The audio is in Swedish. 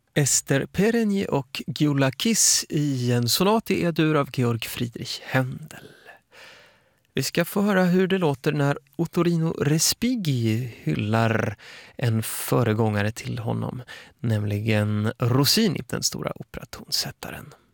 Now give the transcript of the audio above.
Ester Perenni och Gyula Kiss i en sonat i E-dur av Georg Friedrich Händel. Vi ska få höra hur det låter när Ottorino Respighi hyllar en föregångare till honom, nämligen Rossini, den stora operatonsättaren.